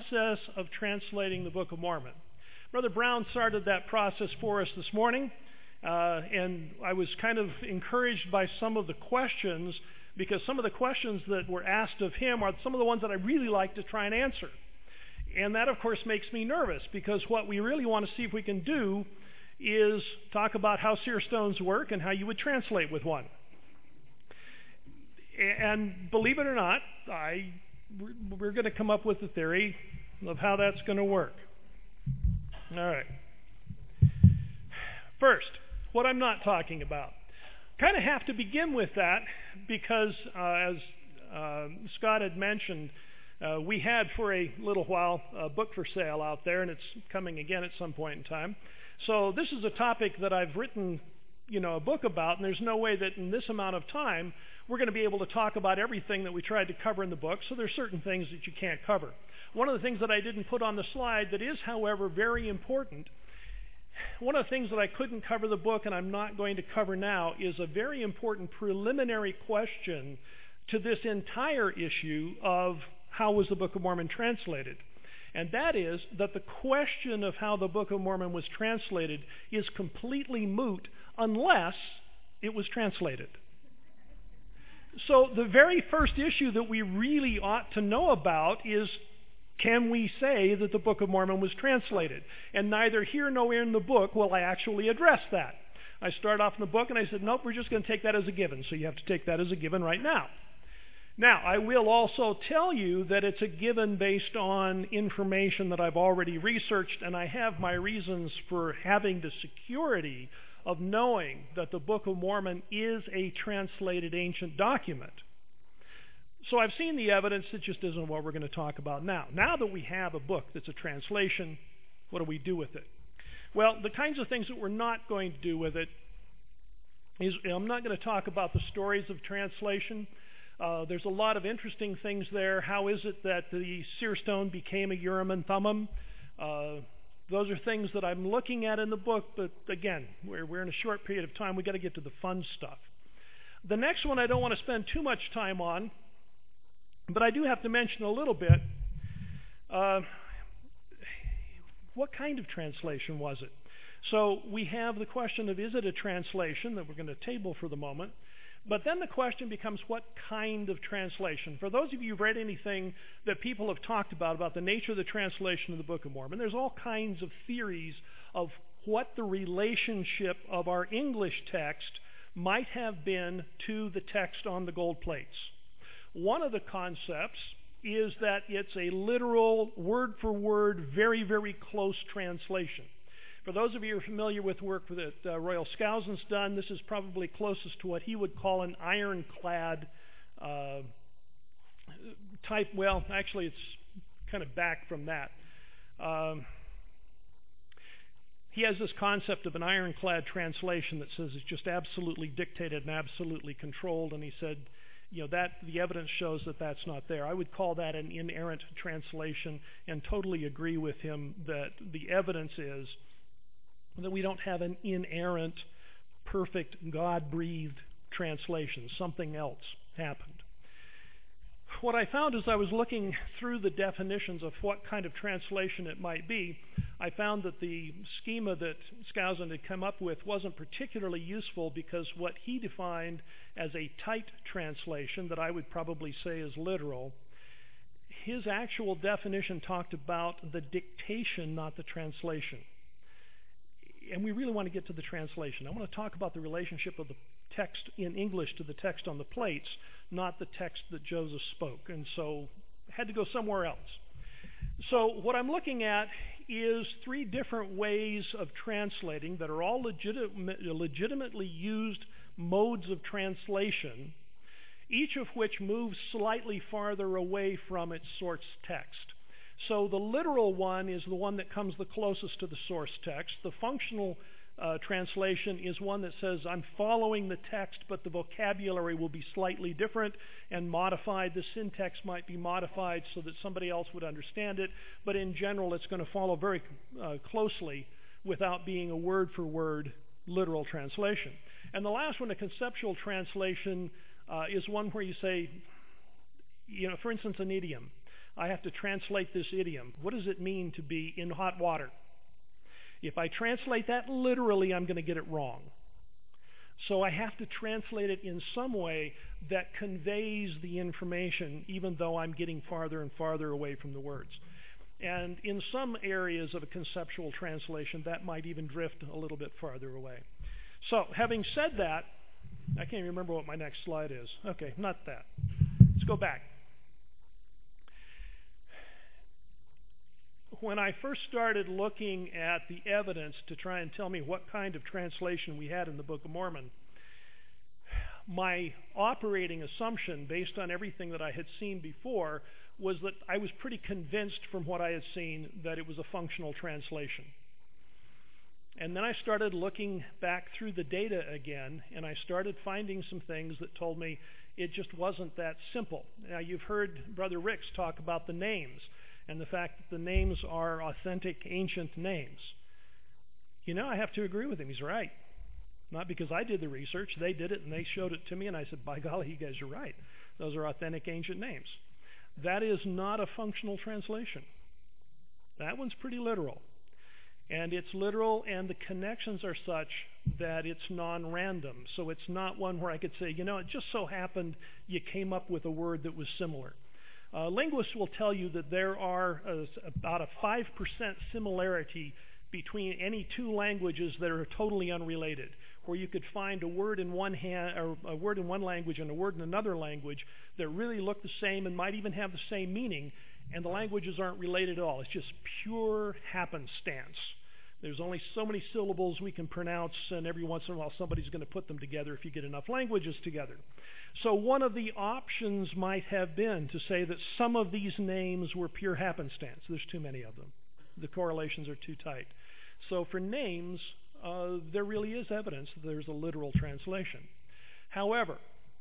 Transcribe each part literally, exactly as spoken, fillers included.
process of translating the Book of Mormon. Brother Brown started that process for us this morning, uh, and I was kind of encouraged by some of the questions, because some of the questions that were asked of him are some of the ones that I really like to try and answer. And that, of course, makes me nervous, because what we really want to see if we can do is talk about how seer stones work and how you would translate with one. And believe it or not, I, we're going to come up with a theory of how that's going to work. All right. First, what I'm not talking about. Kind of have to begin with that because, uh, as uh, Scott had mentioned, uh, we had for a little while a book for sale out there, and it's coming again at some point in time. So this is a topic that I've written, you know, a book about, and there's no way that in this amount of time we're going to be able to talk about everything that we tried to cover in the book, so there's certain things that you can't cover. One of the things that I didn't put on the slide that is, however, very important, one of the things that I couldn't cover in the book and I'm not going to cover now is a very important preliminary question to this entire issue of how was the Book of Mormon translated. And that is that the question of how the Book of Mormon was translated is completely moot unless it was translated. So the very first issue that we really ought to know about is, can we say that the Book of Mormon was translated? And neither here nor in the book will I actually address that. I start off in the book and I said, nope, we're just going to take that as a given. So you have to take that as a given right now. Now, I will also tell you that it's a given based on information that I've already researched, and I have my reasons for having the security of knowing that the Book of Mormon is a translated ancient document. So I've seen the evidence. It just isn't what we're going to talk about now. Now that we have a book that's a translation, what do we do with it? Well, the kinds of things that we're not going to do with it is, I'm not going to talk about the stories of translation. Uh, there's a lot of interesting things there. How is it that the seer stone became a Urim and Thummim? Uh, those are things that I'm looking at in the book, but again, we're, we're in a short period of time. We've got to get to the fun stuff. The next one I don't want to spend too much time on, but I do have to mention a little bit. Uh, what kind of translation was it? So we have the question of, is it a translation that we're going to table for the moment? But then the question becomes, what kind of translation? For those of you who've read anything that people have talked about, about the nature of the translation of the Book of Mormon, there's all kinds of theories of what the relationship of our English text might have been to the text on the gold plates. One of the concepts is that it's a literal, word-for-word, very, very close translation. For those of you who are familiar with work that uh, Royal Skousen's done, this is probably closest to what he would call an ironclad uh, type. Well, actually, it's kind of back from that. Um, he has this concept of an ironclad translation that says it's just absolutely dictated and absolutely controlled, and he said, you know, that the evidence shows that that's not there. I would call that an inerrant translation and totally agree with him that the evidence is that we don't have an inerrant, perfect, God-breathed translation. Something else happened. What I found as I was looking through the definitions of what kind of translation it might be, I found that the schema that Skousen had come up with wasn't particularly useful, because what he defined as a tight translation, that I would probably say is literal, his actual definition talked about the dictation, not the translation. And we really want to get to the translation. I want to talk about the relationship of the text in English to the text on the plates, not the text that Joseph spoke. And so I had to go somewhere else. So what I'm looking at is three different ways of translating that are all legitimate, legitimately used modes of translation, each of which moves slightly farther away from its source text. So the literal one is the one that comes the closest to the source text. The functional uh, translation is one that says, I'm following the text, but the vocabulary will be slightly different and modified. The syntax might be modified so that somebody else would understand it, but in general it's going to follow very uh, closely without being a word-for-word literal translation. And the last one, a conceptual translation, uh, is one where you say, you know, for instance, an idiom. I have to translate this idiom. What does it mean to be in hot water? If I translate that literally, I'm going to get it wrong. So I have to translate it in some way that conveys the information, even though I'm getting farther and farther away from the words. And in some areas of a conceptual translation, that might even drift a little bit farther away. So having said that, I can't remember what my next slide is. Okay, not that. Let's go back. When I first started looking at the evidence to try and tell me what kind of translation we had in the Book of Mormon, my operating assumption, based on everything that I had seen before, was that I was pretty convinced from what I had seen that it was a functional translation. And then I started looking back through the data again, and I started finding some things that told me it just wasn't that simple. Now, you've heard Brother Ricks talk about the names, and the fact that the names are authentic, ancient names. You know, I have to agree with him. He's right. Not because I did the research. They did it, and they showed it to me, and I said, by golly, you guys are right. Those are authentic, ancient names. That is not a functional translation. That one's pretty literal. And it's literal, and the connections are such that it's non-random. So it's not one where I could say, you know, it just so happened you came up with a word that was similar. Uh, linguists will tell you that there are a, about a five percent similarity between any two languages that are totally unrelated, where you could find a word in one hand, or a word in one language and a word in another language that really look the same and might even have the same meaning, and the languages aren't related at all. It's just pure happenstance. There's only so many syllables we can pronounce, and every once in a while somebody's going to put them together if you get enough languages together. So one of the options might have been to say that some of these names were pure happenstance. There's too many of them. The correlations are too tight. So for names, uh, there really is evidence that there's a literal translation. However,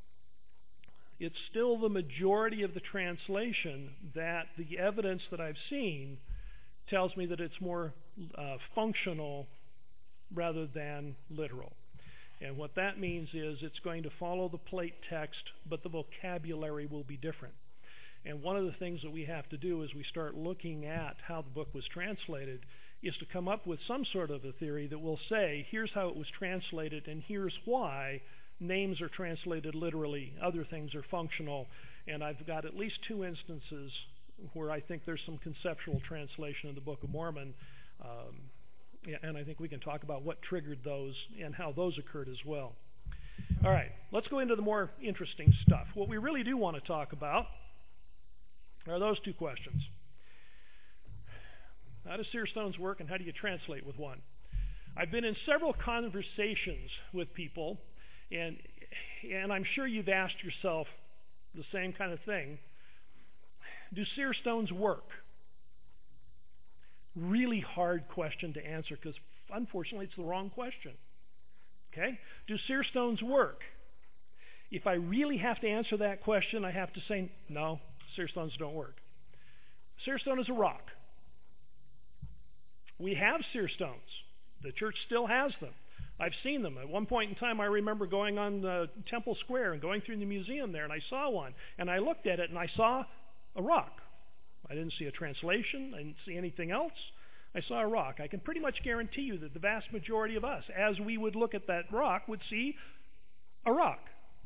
it's still the majority of the translation that the evidence that I've seen tells me that it's more uh, functional rather than literal. And what that means is it's going to follow the plate text, but the vocabulary will be different. And one of the things that we have to do as we start looking at how the book was translated is to come up with some sort of a theory that will say, here's how it was translated, and here's why names are translated literally, other things are functional. And I've got at least two instances where I think there's some conceptual translation in the Book of Mormon. Um, and I think we can talk about what triggered those and how those occurred as well. All right, let's go into the more interesting stuff. What we really do want to talk about are those two questions. How do seer stones work, and how do you translate with one? I've been in several conversations with people, and, and I'm sure you've asked yourself the same kind of thing. Do seer stones work? Really hard question to answer because, unfortunately, it's the wrong question. Okay? Do seer stones work? If I really have to answer that question, I have to say, no, seer stones don't work. Seer stone is a rock. We have seer stones. The church still has them. I've seen them. At one point in time, I remember going on the Temple Square and going through the museum there, and I saw one. And I looked at it, and I saw a rock. I didn't see a translation. I didn't see anything else. I saw a rock. I can pretty much guarantee you that the vast majority of us, as we would look at that rock, would see a rock.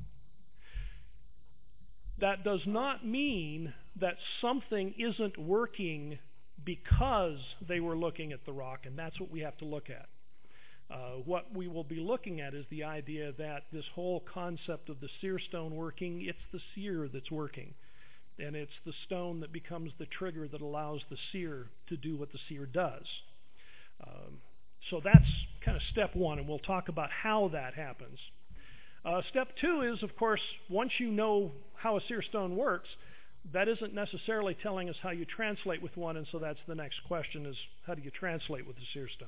That does not mean that something isn't working because they were looking at the rock, and that's what we have to look at. Uh, what we will be looking at is the idea that this whole concept of the seer stone working, it's the seer that's working. And it's the stone that becomes the trigger that allows the seer to do what the seer does. Um, so that's kind of step one, and we'll talk about how that happens. Uh, step two is, of course, once you know how a seer stone works, that isn't necessarily telling us how you translate with one, and so that's the next question is, how do you translate with the seer stone?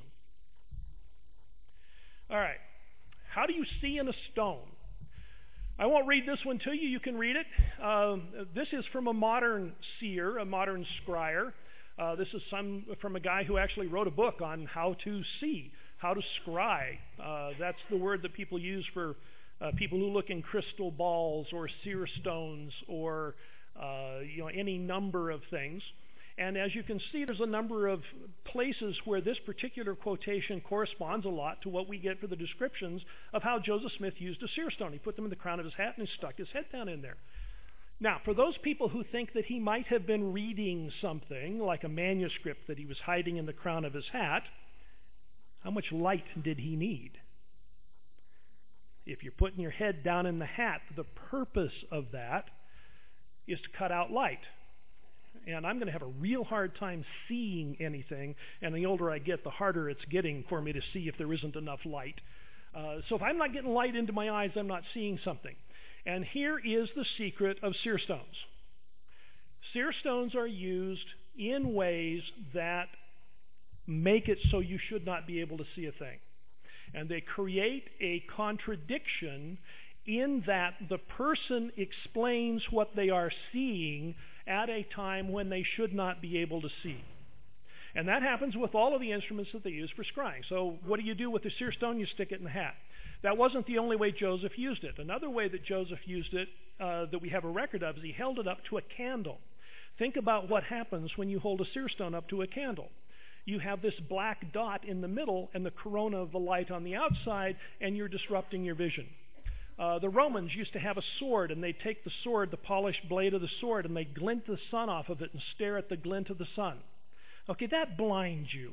All right. How do you see in a stone? I won't read this one to you. You can read it. Um, this is from a modern seer, a modern scryer. Uh, this is some from a guy who actually wrote a book on how to see, how to scry. Uh, that's the word that people use for uh, people who look in crystal balls or seer stones or uh, you know, any number of things. And as you can see, there's a number of places where this particular quotation corresponds a lot to what we get for the descriptions of how Joseph Smith used a seer stone. He put them in the crown of his hat and he stuck his head down in there. Now, for those people who think that he might have been reading something, like a manuscript that he was hiding in the crown of his hat, how much light did he need? If you're putting your head down in the hat, the purpose of that is to cut out light. And I'm going to have a real hard time seeing anything, and the older I get, the harder it's getting for me to see if there isn't enough light. Uh, so if I'm not getting light into my eyes, I'm not seeing something. And here is the secret of seer stones. Seer stones are used in ways that make it so you should not be able to see a thing. And they create a contradiction in that the person explains what they are seeing at a time when they should not be able to see. And that happens with all of the instruments that they use for scrying. So what do you do with the seer stone? You stick it in the hat. That wasn't the only way Joseph used it. Another way that Joseph used it uh, that we have a record of is he held it up to a candle. Think about what happens when you hold a seer stone up to a candle. You have this black dot in the middle and the corona of the light on the outside, and you're disrupting your vision. Uh, the Romans used to have a sword, and they'd take the sword, the polished blade of the sword, and they'd glint the sun off of it and stare at the glint of the sun. Okay, that blinds you.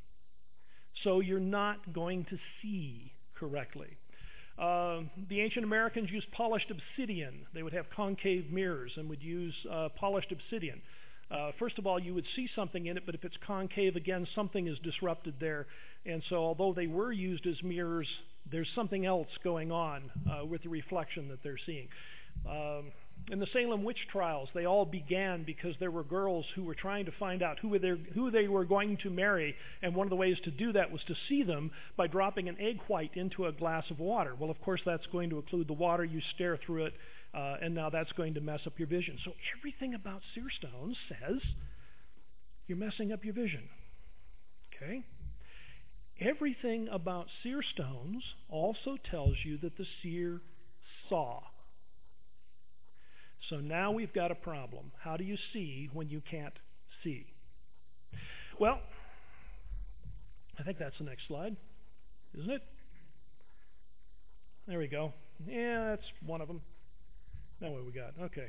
So you're not going to see correctly. Uh, the ancient Americans used polished obsidian. They would have concave mirrors and would use uh, polished obsidian. Uh, first of all, you would see something in it, but if it's concave, again, something is disrupted there. And so although they were used as mirrors, there's something else going on uh, with the reflection that they're seeing. Um, in the Salem witch trials, they all began because there were girls who were trying to find out who, were who they were going to marry, and one of the ways to do that was to see them by dropping an egg white into a glass of water. Well, of course, that's going to include the water. You stare through it, uh, and now that's going to mess up your vision. So everything about seer stones says you're messing up your vision. Okay? Everything about seer stones also tells you that the seer saw. So now we've got a problem. How do you see when you can't see? Well, I think that's the next slide, isn't it? There we go. Yeah, that's one of them. Now what we got? Okay.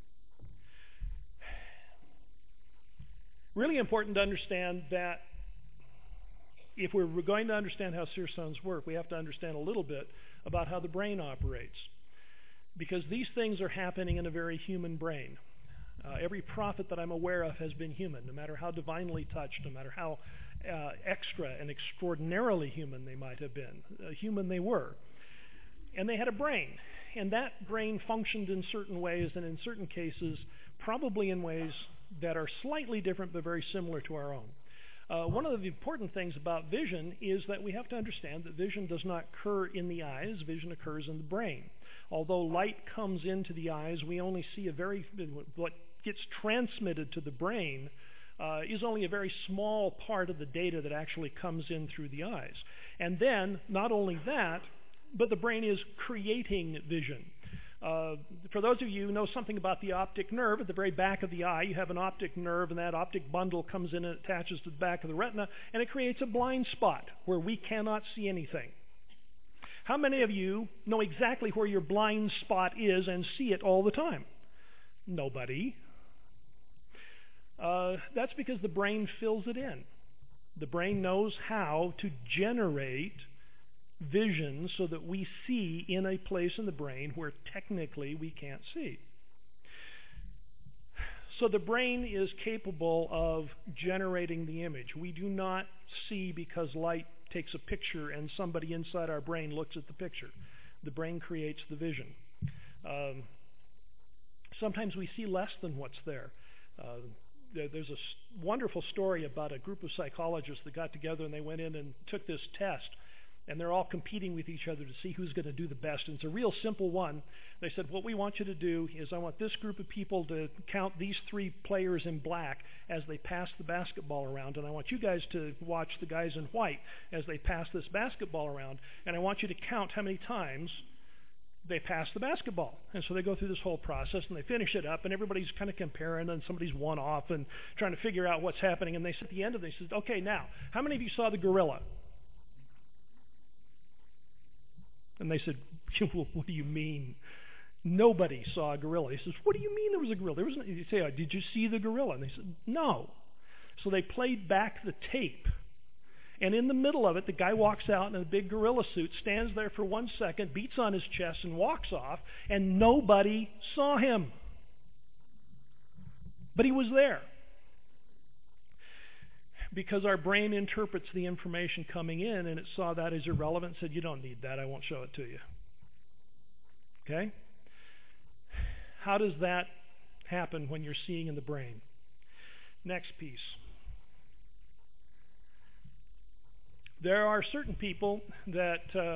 Really important to understand that if we're going to understand how seer stones work, we have to understand a little bit about how the brain operates. Because these things are happening in a very human brain. Uh, every prophet that I'm aware of has been human, no matter how divinely touched, no matter how uh, extra and extraordinarily human they might have been. Uh, human they were. And they had a brain. And that brain functioned in certain ways, and in certain cases, probably in ways that are slightly different but very similar to our own. Uh, one of the important things about vision is that we have to understand that vision does not occur in the eyes, vision occurs in the brain. Although light comes into the eyes, we only see a very, what gets transmitted to the brain uh, is only a very small part of the data that actually comes in through the eyes. And then, not only that, but the brain is creating vision. Uh, for those of you who know something about the optic nerve, at the very back of the eye, you have an optic nerve, and that optic bundle comes in and attaches to the back of the retina, and it creates a blind spot where we cannot see anything. How many of you know exactly where your blind spot is and see it all the time? Nobody. Uh, that's because the brain fills it in. The brain knows how to generate vision so that we see in a place in the brain where technically we can't see. So the brain is capable of generating the image. We do not see because light takes a picture and somebody inside our brain looks at the picture. The brain creates the vision. Um, sometimes we see less than what's there. Uh, there there's a s- wonderful story about a group of psychologists that got together and they went in and took this test. And they're all competing with each other to see who's going to do the best. And it's a real simple one. They said, what we want you to do is I want this group of people to count these three players in black as they pass the basketball around. And I want you guys to watch the guys in white as they pass this basketball around. And I want you to count how many times they pass the basketball. And so they go through this whole process and they finish it up, and everybody's kind of comparing, and somebody's one off and trying to figure out what's happening. And they at the end of it, they said, okay, now, how many of you saw the gorilla? And they said, what do you mean? Nobody saw a gorilla. He says, what do you mean there was a gorilla? There was no, you say, oh, did you see the gorilla? And they said, no. So they played back the tape. And in the middle of it, the guy walks out in a big gorilla suit, stands there for one second, beats on his chest, and walks off, and nobody saw him. But he was there. Because our brain interprets the information coming in, and it saw that as irrelevant, and said, you don't need that, I won't show it to you. Okay? How does that happen when you're seeing in the brain? Next piece. There are certain people that uh,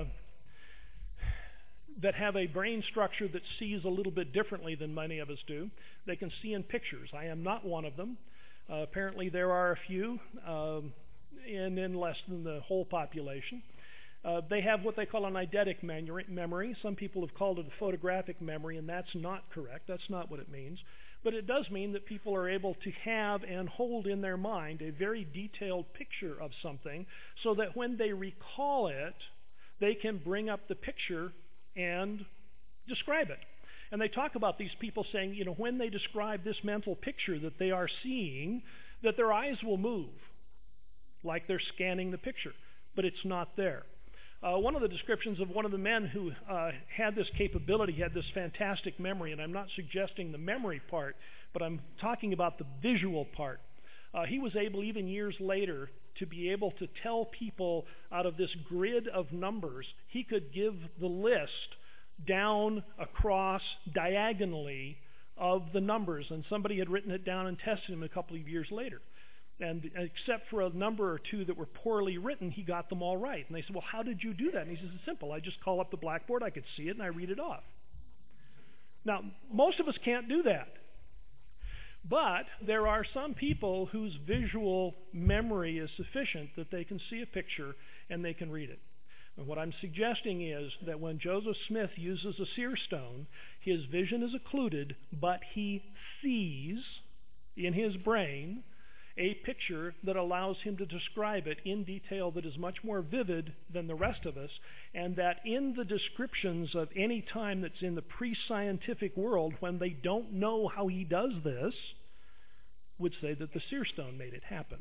that have a brain structure that sees a little bit differently than many of us do. They can see in pictures. I am not one of them. Uh, apparently there are a few, um, and in less than the whole population. Uh, they have what they call an eidetic memory. Some people have called it a photographic memory, and that's not correct. That's not what it means. But it does mean that people are able to have and hold in their mind a very detailed picture of something so that when they recall it, they can bring up the picture and describe it. And they talk about these people saying, you know, when they describe this mental picture that they are seeing, that their eyes will move like they're scanning the picture, but it's not there. Uh, one of the descriptions of one of the men who uh, had this capability, had this fantastic memory, and I'm not suggesting the memory part, but I'm talking about the visual part. Uh, he was able, even years later, to be able to tell people out of this grid of numbers, he could give the list down, across, diagonally of the numbers, and somebody had written it down and tested him a couple of years later. And except for a number or two that were poorly written, he got them all right. And they said, well, how did you do that? And he says, it's simple. I just call up the blackboard, I could see it, and I read it off. Now, most of us can't do that. But there are some people whose visual memory is sufficient that they can see a picture and they can read it. And what I'm suggesting is that when Joseph Smith uses a seer stone, his vision is occluded, but he sees in his brain a picture that allows him to describe it in detail that is much more vivid than the rest of us, and that in the descriptions of any time that's in the pre-scientific world, when they don't know how he does this, would say that the seer stone made it happen.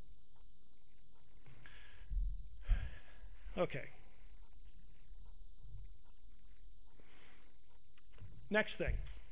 Okay. Next thing.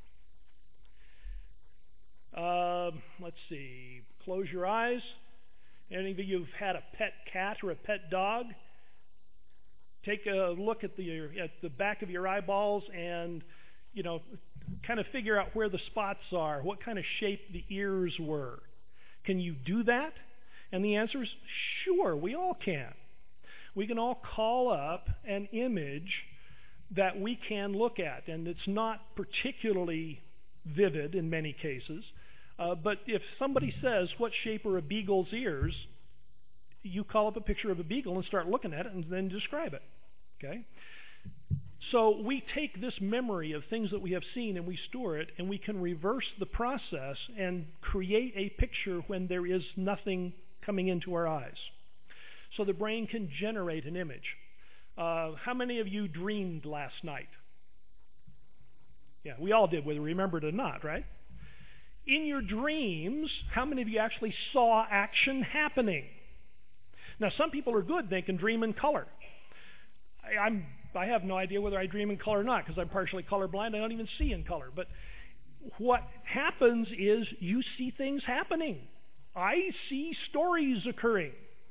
Uh, let's see. Close your eyes. Any of you have had a pet cat or a pet dog? Take a look at the at the back of your eyeballs and, you know, kind of figure out where the spots are, what kind of shape the ears were. Can you do that? And the answer is sure, we all can. We can all call up an image that we can look at, and it's not particularly vivid in many cases. Uh, but if somebody says, what shape are a beagle's ears, you call up a picture of a beagle and start looking at it and then describe it. Okay? So we take this memory of things that we have seen and we store it, and we can reverse the process and create a picture when there is nothing coming into our eyes. So the brain can generate an image. Uh, how many of you dreamed last night? Yeah, we all did, whether we remembered it or not, right? In your dreams, how many of you actually saw action happening? Now, some people are good. They can dream in color. I, I'm, I have no idea whether I dream in color or not because I'm partially colorblind. I don't even see in color. But what happens is you see things happening. I see stories occurring.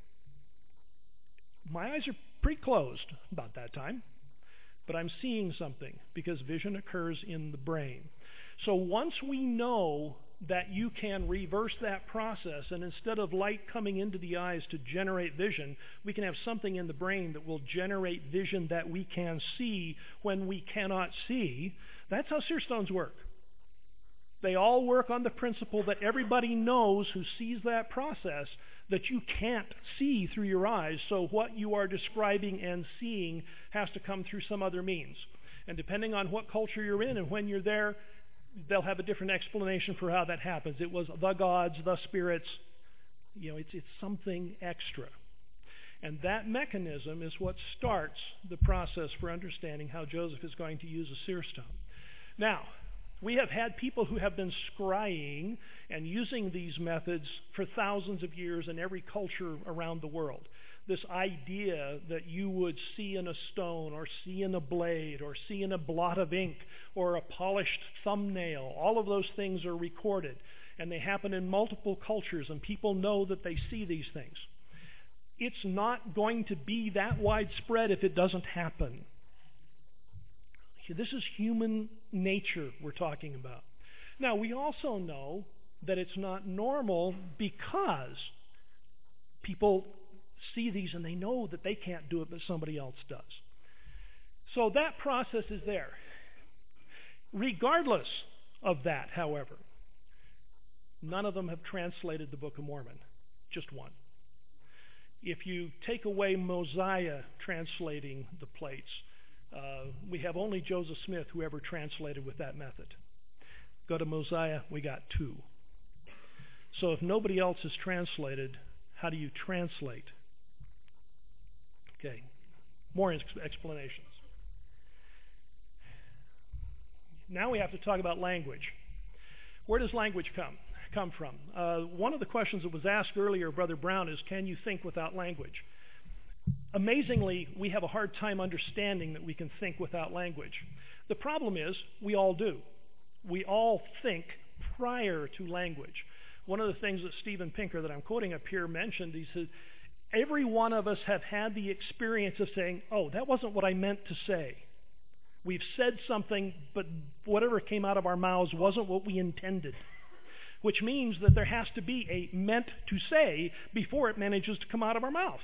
My eyes are pretty closed about that time, but I'm seeing something because vision occurs in the brain. So once we know that you can reverse that process, and instead of light coming into the eyes to generate vision, we can have something in the brain that will generate vision that we can see when we cannot see. That's how seer stones work. They all work on the principle that everybody knows who sees that process that you can't see through your eyes, so what you are describing and seeing has to come through some other means. And depending on what culture you're in and when you're there, they'll have a different explanation for how that happens. It was the gods, the spirits. You know, it's, it's something extra. And that mechanism is what starts the process for understanding how Joseph is going to use a seer stone. Now, we have had people who have been scrying and using these methods for thousands of years in every culture around the world. This idea that you would see in a stone or see in a blade or see in a blot of ink or a polished thumbnail, all of those things are recorded. And they happen in multiple cultures, and people know that they see these things. It's not going to be that widespread if it doesn't happen. This is human nature we're talking about. Now, we also know that it's not normal because people see these and they know that they can't do it, but somebody else does. So that process is there. Regardless of that, however, none of them have translated the Book of Mormon. Just one. If you take away Mosiah translating the plates, uh, we have only Joseph Smith who ever translated with that method. Go to Mosiah, we got two. So if nobody else has translated, how do you translate? Okay, more ex- explanations. Now we have to talk about language. Where does language come? come from? Uh, one of the questions that was asked earlier, Brother Brown, is can you think without language? Amazingly, we have a hard time understanding that we can think without language. The problem is we all do. We all think prior to language. One of the things that Steven Pinker, that I'm quoting up here, mentioned, he said, every one of us have had the experience of saying, oh, that wasn't what I meant to say. We've said something, but whatever came out of our mouths wasn't what we intended. Which means that there has to be a meant to say before it manages to come out of our mouth.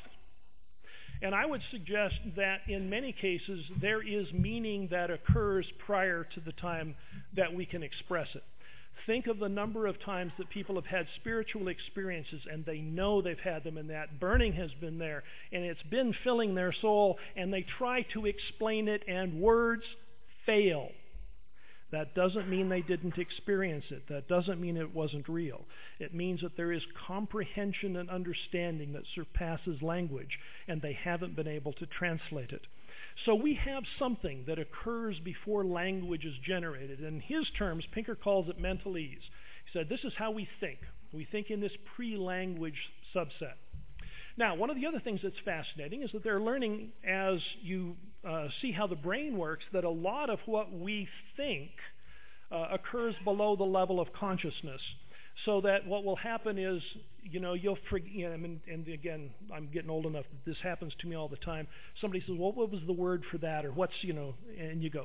And I would suggest that in many cases there is meaning that occurs prior to the time that we can express it. Think of the number of times that people have had spiritual experiences and they know they've had them, and that burning has been there and it's been filling their soul, and they try to explain it and words fail. That doesn't mean they didn't experience it. That doesn't mean it wasn't real. It means that there is comprehension and understanding that surpasses language, and they haven't been able to translate it. So we have something that occurs before language is generated. In his terms, Pinker calls it mental ease. He said, this is how we think. We think in this pre-language subset. Now, one of the other things that's fascinating is that they're learning, as you uh, see how the brain works, that a lot of what we think uh, occurs below the level of consciousness. So that what will happen is, you know, you'll forget, you know, and, and again, I'm getting old enough that this happens to me all the time. Somebody says, well, what was the word for that? Or what's, you know, and you go,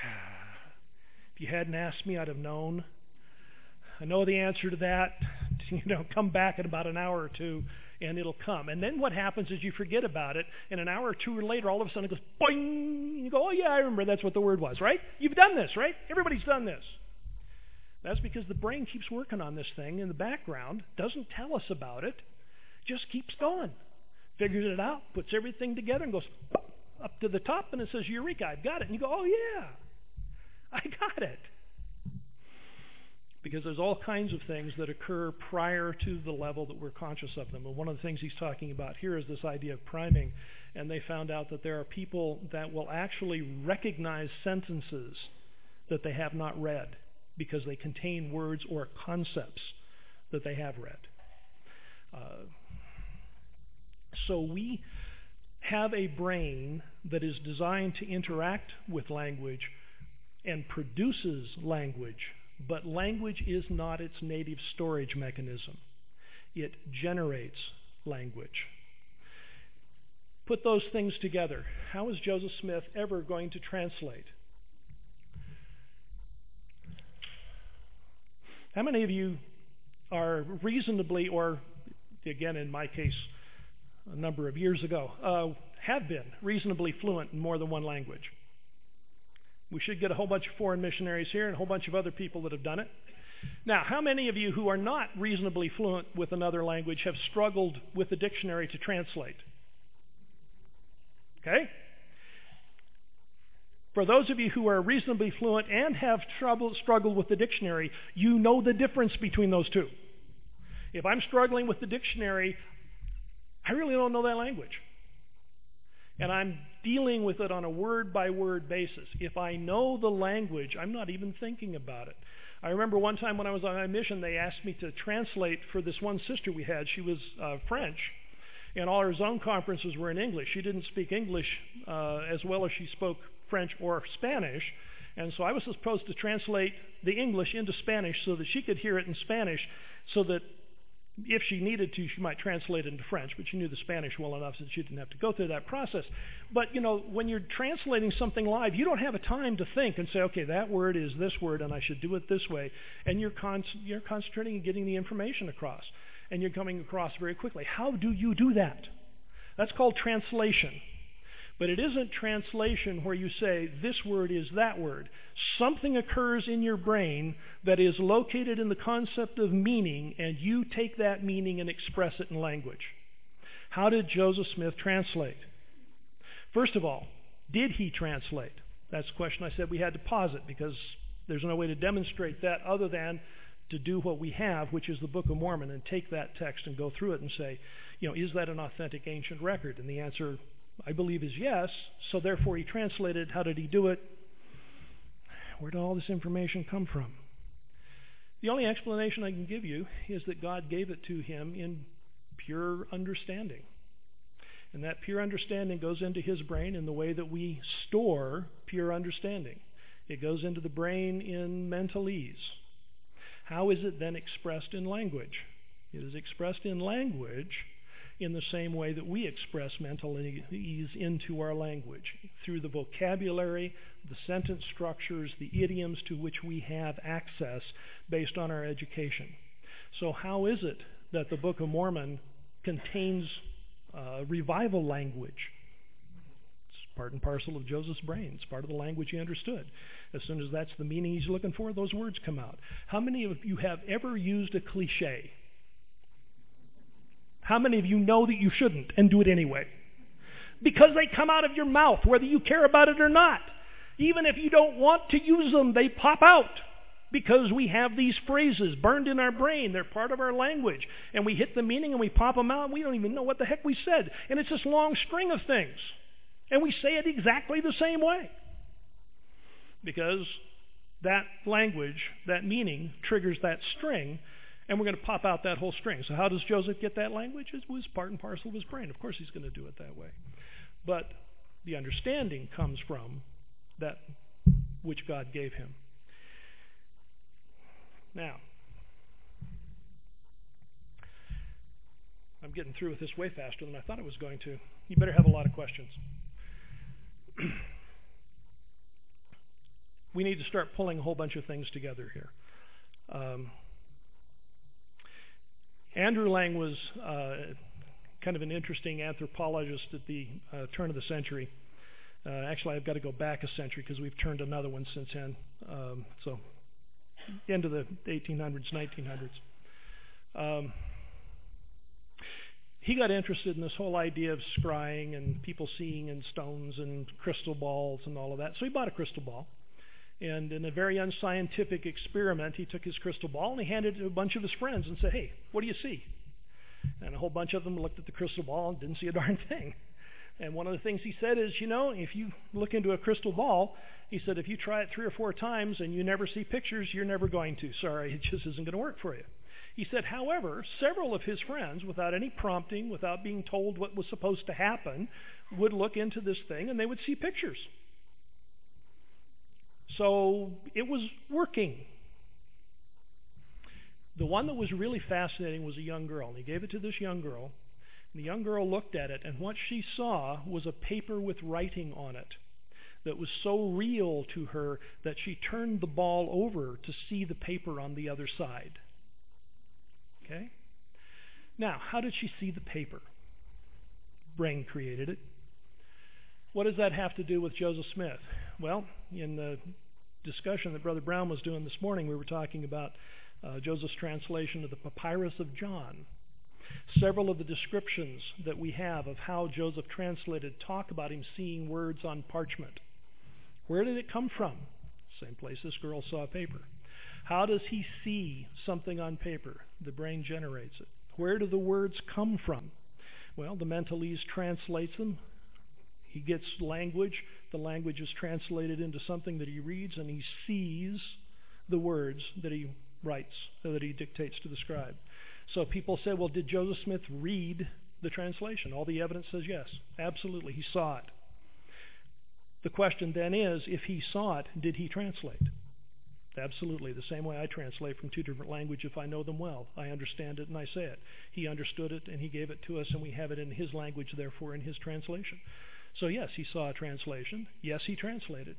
if you hadn't asked me, I'd have known. I know the answer to that. You know, come back in about an hour or two, and it'll come. And then what happens is you forget about it, and an hour or two later, all of a sudden it goes, boing, and you go, oh yeah, I remember that's what the word was, right? You've done this, right? Everybody's done this. That's because the brain keeps working on this thing in the background, doesn't tell us about it, just keeps going. Figures it out, puts everything together, and goes up to the top, and it says, Eureka, I've got it. And you go, oh yeah, I got it. Because there's all kinds of things that occur prior to the level that we're conscious of them. And one of the things he's talking about here is this idea of priming. And they found out that there are people that will actually recognize sentences that they have not read because they contain words or concepts that they have read. Uh, so we have a brain that is designed to interact with language and produces language. But language is not its native storage mechanism. It generates language. Put those things together. How is Joseph Smith ever going to translate? How many of you are reasonably, or again in my case, a number of years ago, uh, have been reasonably fluent in more than one language? We should get a whole bunch of foreign missionaries here and a whole bunch of other people that have done it. Now, how many of you who are not reasonably fluent with another language have struggled with the dictionary to translate? Okay? For those of you who are reasonably fluent and have trouble, struggled with the dictionary, you know the difference between those two. If I'm struggling with the dictionary, I really don't know that language. And I'm dealing with it on a word-by-word basis. If I know the language, I'm not even thinking about it. I remember one time when I was on my mission, they asked me to translate for this one sister we had. She was uh, French, and all her zone conferences were in English. She didn't speak English uh, as well as she spoke French or Spanish, and so I was supposed to translate the English into Spanish so that she could hear it in Spanish, so that if she needed to, she might translate it into French, but she knew the Spanish well enough so that she didn't have to go through that process. But, you know, when you're translating something live, you don't have a time to think and say, okay, that word is this word and I should do it this way. And you're, con- you're concentrating on getting the information across, and you're coming across very quickly. How do you do that? That's called translation. But it isn't translation where you say, this word is that word. Something occurs in your brain that is located in the concept of meaning, and you take that meaning and express it in language. How did Joseph Smith translate? First of all, did he translate? That's the question I said we had to pause it, because there's no way to demonstrate that other than to do what we have, which is the Book of Mormon, and take that text and go through it and say, you know, is that an authentic ancient record? And the answer, I believe, is yes. So therefore he translated. How did he do it? Where did all this information come from? The only explanation I can give you is that God gave it to him in pure understanding. And that pure understanding goes into his brain in the way that we store pure understanding. It goes into the brain in mentalese. How is it then expressed in language? It is expressed in language in the same way that we express mental ease into our language, through the vocabulary, the sentence structures, the idioms to which we have access based on our education. So how is it that the Book of Mormon contains uh, revival language? It's part and parcel of Joseph's brain. It's part of the language he understood. As soon as that's the meaning he's looking for, those words come out. How many of you have ever used a cliche? How many of you know that you shouldn't and do it anyway? Because they come out of your mouth, whether you care about it or not. Even if you don't want to use them, they pop out. Because we have these phrases burned in our brain. They're part of our language. And we hit the meaning and we pop them out, and we don't even know what the heck we said. And it's this long string of things. And we say it exactly the same way. Because that language, that meaning, triggers that string, and we're going to pop out that whole string. So how does Joseph get that language? It was part and parcel of his brain. Of course he's going to do it that way. But the understanding comes from that which God gave him. Now, I'm getting through with this way faster than I thought I was going to. You better have a lot of questions. We need to start pulling a whole bunch of things together here. Um, Andrew Lang was uh, kind of an interesting anthropologist at the uh, turn of the century. Uh, actually, I've got to go back a century because we've turned another one since then. Um, so, end of the eighteen hundreds, nineteen hundreds. Um, he got interested in this whole idea of scrying and people seeing in stones and crystal balls and all of that. So he bought a crystal ball. And in a very unscientific experiment, he took his crystal ball and he handed it to a bunch of his friends and said, hey, what do you see? And a whole bunch of them looked at the crystal ball and didn't see a darn thing. And one of the things he said is, you know, if you look into a crystal ball, he said, if you try it three or four times and you never see pictures, you're never going to. Sorry, it just isn't going to work for you. He said, however, several of his friends, without any prompting, without being told what was supposed to happen, would look into this thing and they would see pictures. So it was working. The one that was really fascinating was a young girl. And he gave it to this young girl. And the young girl looked at it, and what she saw was a paper with writing on it that was so real to her that she turned the ball over to see the paper on the other side. Okay? Now, how did she see the paper? Brain created it. What does that have to do with Joseph Smith? Well, in the discussion that Brother Brown was doing this morning, we were talking about uh, Joseph's translation of the Papyrus of John. Several of the descriptions that we have of how Joseph translated talk about him seeing words on parchment, Where did it come from? Same place this girl saw paper. How does he see something on paper? The brain generates it. Where do the words come from? Well, the mentalese translates them. He gets language. The language is translated into something that he reads, and he sees the words that he writes, or that he dictates to the scribe. So people say, well, did Joseph Smith read the translation? All the evidence says yes. Absolutely, he saw it. The question then is, if he saw it, did he translate? Absolutely, the same way I translate from two different languages if I know them well. I understand it and I say it. He understood it and he gave it to us, and we have it in his language, therefore in his translation. So yes, he saw a translation. Yes, he translated.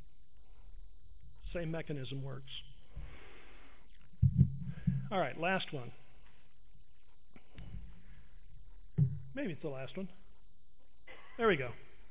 Same mechanism works. All right, last one. Maybe it's the last one. There we go.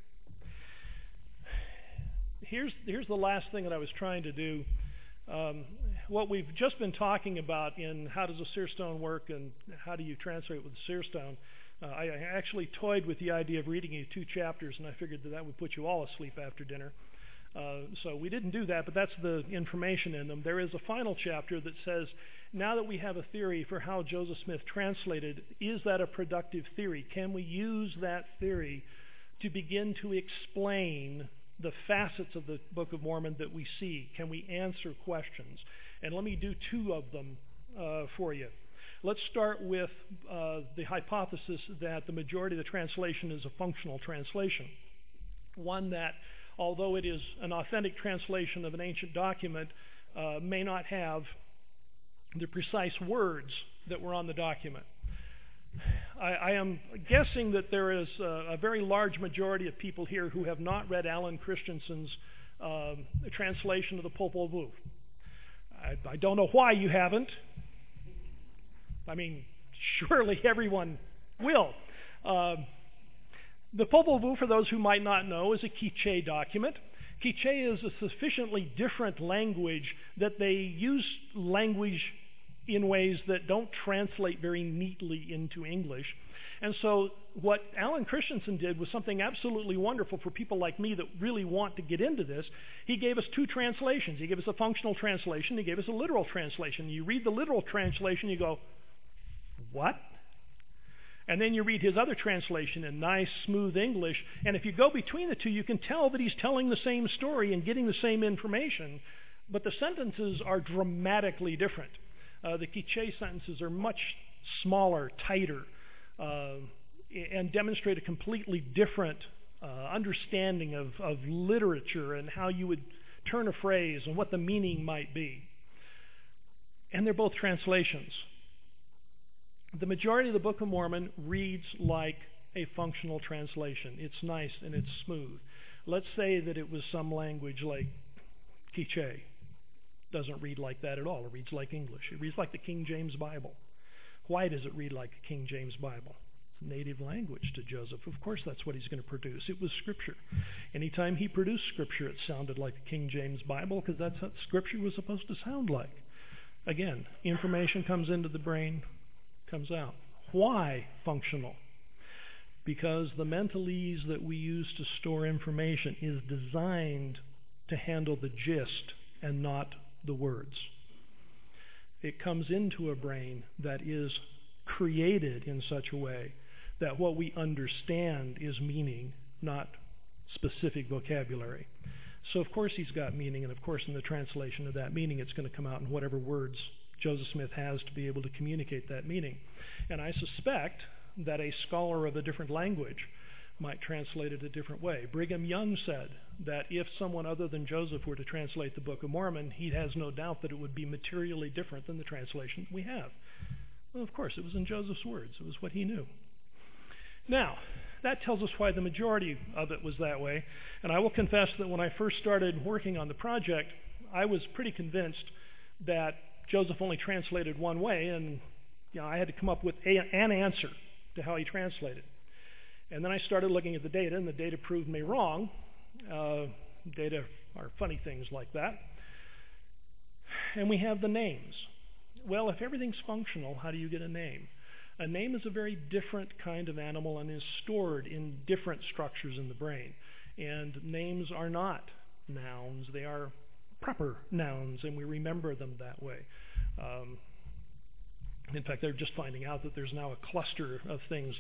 Here's, here's the last thing that I was trying to do. Um, what we've just been talking about in how does a seer stone work and how do you translate with a seer stone, uh, I actually toyed with the idea of reading you two chapters, and I figured that that would put you all asleep after dinner. Uh, so we didn't do that, but that's the information in them. There is a final chapter that says, now that we have a theory for how Joseph Smith translated, is that a productive theory? Can we use that theory to begin to explain the facets of the Book of Mormon that we see? Can we answer questions? And let me do two of them uh, for you. Let's start with uh, the hypothesis that the majority of the translation is a functional translation. One that, although it is an authentic translation of an ancient document, uh, may not have the precise words that were on the document. I, I am guessing that there is a, a very large majority of people here who have not read Alan Christensen's uh, translation of the Popol Vuh. I, I don't know why you haven't. I mean, surely everyone will. Uh, the Popol Vuh, for those who might not know, is a Quiche document. Quiche is a sufficiently different language that they use language in ways that don't translate very neatly into English. And so what Alan Christensen did was something absolutely wonderful for people like me that really want to get into this. He gave us two translations. He gave us a functional translation. He gave us a literal translation. You read the literal translation, you go, what? And then you read his other translation in nice, smooth English, and if you go between the two, you can tell that he's telling the same story and getting the same information, but the sentences are dramatically different. Uh, the Quiche sentences are much smaller, tighter, uh, and demonstrate a completely different uh, understanding of, of literature and how you would turn a phrase and what the meaning might be. And they're both translations. The majority of the Book of Mormon reads like a functional translation. It's nice and it's smooth. Let's say that it was some language like Quiche. Doesn't read like that at all. It reads like English. It reads like the King James Bible. Why does it read like a King James Bible? It's native language to Joseph. Of course that's what he's going to produce. It was Scripture. Anytime he produced Scripture, it sounded like the King James Bible because that's what Scripture was supposed to sound like. Again, information comes into the brain, comes out. Why functional? Because the mentalese that we use to store information is designed to handle the gist and not the words. It comes into a brain that is created in such a way that what we understand is meaning, not specific vocabulary. So of course he's got meaning, and of course in the translation of that meaning it's going to come out in whatever words Joseph Smith has to be able to communicate that meaning. And I suspect that a scholar of a different language might translate it a different way. Brigham Young said that if someone other than Joseph were to translate the Book of Mormon, he has no doubt that it would be materially different than the translation we have. Well, of course, it was in Joseph's words. It was what he knew. Now, that tells us why the majority of it was that way. And I will confess that when I first started working on the project, I was pretty convinced that Joseph only translated one way, and you know, I had to come up with a, an answer to how he translated. And then I started looking at the data, and the data proved me wrong. Uh, data are funny things like that. And we have the names. Well, if everything's functional, how do you get a name? A name is a very different kind of animal and is stored in different structures in the brain. And names are not nouns. They are proper nouns, and we remember them that way. Um, in fact, they're just finding out that there's now a cluster of things